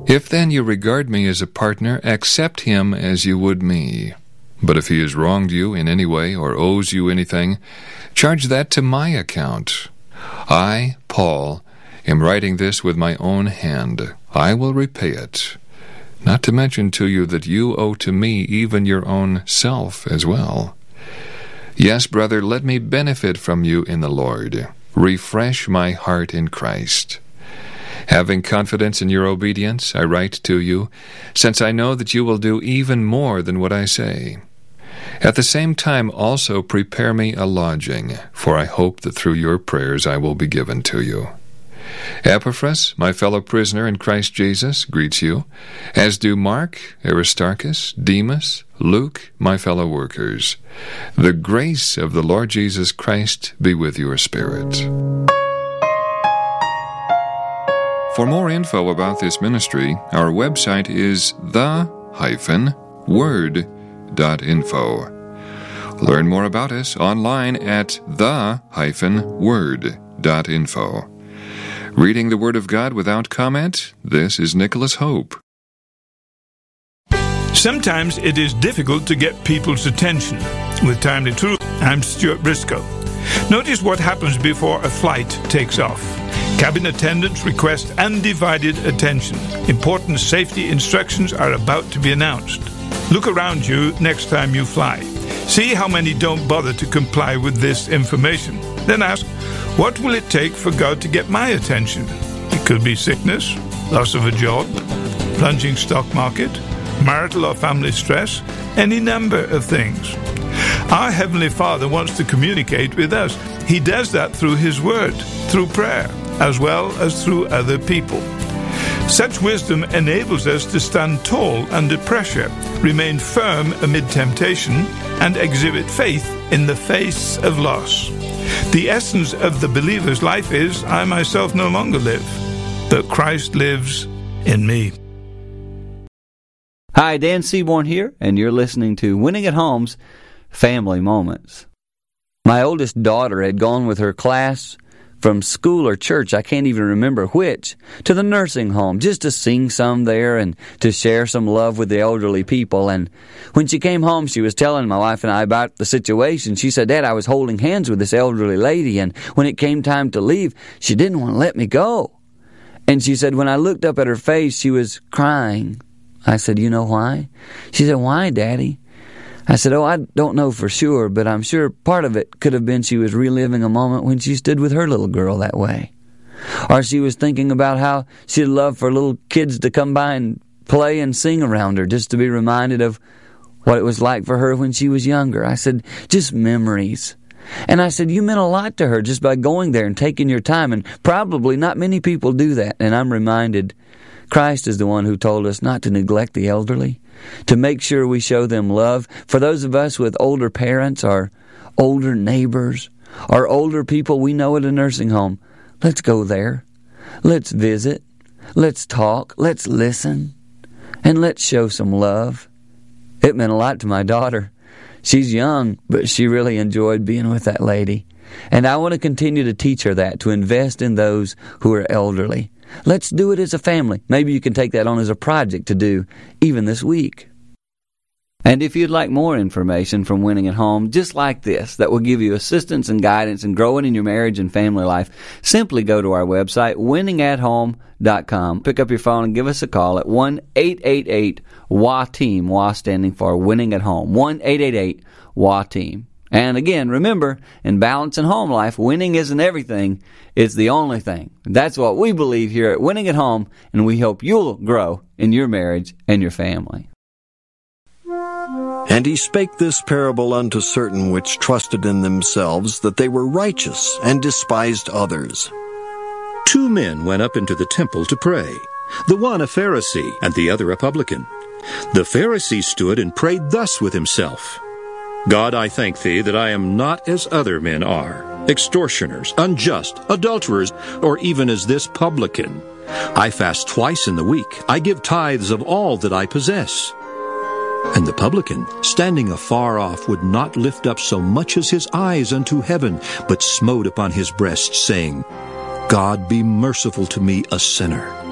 If then you regard me as a partner, accept him as you would me. But if he has wronged you in any way or owes you anything, charge that to my account. I, Paul, am writing this with my own hand. I will repay it. Not to mention to you that you owe to me even your own self as well. Yes, brother, let me benefit from you in the Lord. Refresh my heart in Christ. Having confidence in your obedience, I write to you, since I know that you will do even more than what I say. At the same time also prepare me a lodging, for I hope that through your prayers I will be given to you. Epaphras, my fellow prisoner in Christ Jesus, greets you, as do Mark, Aristarchus, Demas, Luke, my fellow workers. The grace of the Lord Jesus Christ be with your spirit. For more info about this ministry, our website is the-word.info. Learn more about us online at the-word.info. Reading the Word of God without comment, this is Nicholas Hope. Sometimes it is difficult to get people's attention. With Timely Truth, I'm Stuart Briscoe. Notice what happens before a flight takes off. Cabin attendants request undivided attention. Important safety instructions are about to be announced. Look around you next time you fly. See how many don't bother to comply with this information. Then ask, what will it take for God to get my attention? It could be sickness, loss of a job, plunging stock market, marital or family stress, any number of things. Our Heavenly Father wants to communicate with us. He does that through His Word, through prayer, as well as through other people. Such wisdom enables us to stand tall under pressure, remain firm amid temptation, and exhibit faith in the face of loss. The essence of the believer's life is, I myself no longer live, but Christ lives in me. Hi, Dan Seaborn here, and you're listening to Winning at Home's Family Moments. My oldest daughter had gone with her class from school or church, I can't even remember which, to the nursing home, just to sing some there and to share some love with the elderly people. And when she came home, she was telling my wife and I about the situation. She said, Dad, I was holding hands with this elderly lady, and when it came time to leave, she didn't want to let me go. And she said, when I looked up at her face, she was crying. I said, you know why? She said, why, Daddy? I said, I don't know for sure, but I'm sure part of it could have been she was reliving a moment when she stood with her little girl that way. Or she was thinking about how she'd love for little kids to come by and play and sing around her, just to be reminded of what it was like for her when she was younger. I said, just memories. And I said, you meant a lot to her just by going there and taking your time, and probably not many people do that. And I'm reminded, Christ is the one who told us not to neglect the elderly, to make sure we show them love. For those of us with older parents or older neighbors or older people we know at a nursing home, let's go there. Let's visit. Let's talk. Let's listen. And let's show some love. It meant a lot to my daughter. She's young, but she really enjoyed being with that lady. And I want to continue to teach her that, to invest in those who are elderly. Let's do it as a family. Maybe you can take that on as a project to do even this week. And if you'd like more information from Winning at Home, just like this, that will give you assistance and guidance in growing in your marriage and family life, simply go to our website, winningathome.com. Pick up your phone and give us a call at 1-888-WA-TEAM, WA standing for Winning at Home, 1-888-WA-TEAM. And again, remember, in balance and home life, winning isn't everything, it's the only thing. That's what we believe here at Winning at Home, and we hope you'll grow in your marriage and your family. And he spake this parable unto certain which trusted in themselves that they were righteous, and despised others. 2 men went up into the temple to pray, the one a Pharisee, and the other a publican. The Pharisee stood and prayed thus with himself, God, I thank thee that I am not as other men are, extortioners, unjust, adulterers, or even as this publican. I fast twice in the week. I give tithes of all that I possess. And the publican, standing afar off, would not lift up so much as his eyes unto heaven, but smote upon his breast, saying, God, be merciful to me, a sinner.